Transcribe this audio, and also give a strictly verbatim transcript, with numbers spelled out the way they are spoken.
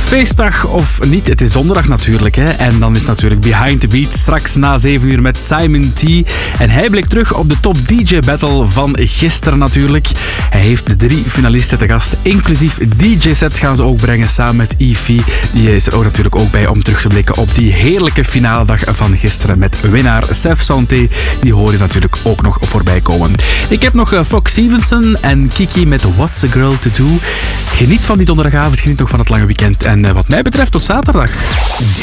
Feestdag of niet, het is zondag natuurlijk. Hè? En dan is natuurlijk Behind the Beat straks na zeven uur met Simon T. En hij blikt terug op de top D J battle van gisteren natuurlijk. Hij heeft de drie finalisten te gast, inclusief D J-set gaan ze ook brengen samen met Ify. Die is er ook natuurlijk ook bij om terug te blikken op die heerlijke finale dag van gisteren met winnaar Sef Santé. Die hoor je natuurlijk ook nog voorbij komen. Ik heb nog Fox Stevenson en Kiki met What's a Girl to Do. Geniet van die donderdagavond, geniet nog van het lange weekend. En wat mij betreft tot zaterdag.